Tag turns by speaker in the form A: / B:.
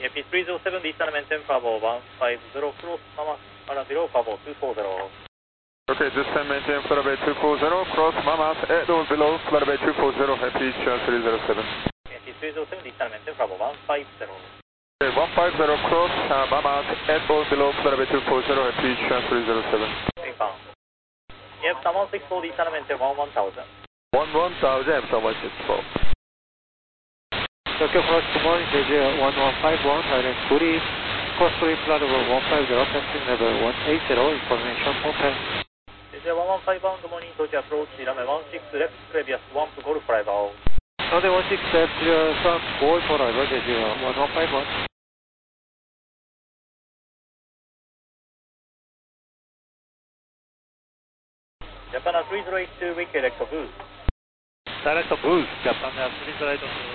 A: Yankee 307, Lisa maintain Bravo 150, cross Mama below Bravo 240.
B: Okay, this time maintain Flutterbay 240, cross Mamas at or below Flutterbay 240, happy 307.
A: Yankee 307, Lisa maintain Bravo 150.
B: Okay, 150, cross Mamas at or below Flutterbay 240, happy 307.
A: Confirm. Yep, 164, Lisa maintain 11,000.
B: 11,000, 164.
C: Tokyo Cross, good morning, JJ 1151, Thailand 40, course 3 flight over 150, passing level 180, information open.
A: JJ 1151, good morning, Tokyo approach, runway 16 left, previous 1 to Golf arrival.
C: Runway 16 left, front Golf arrival, JJ 1151.
A: Japan 3082, weak electro boost.
C: Direct boost, Japan 3082.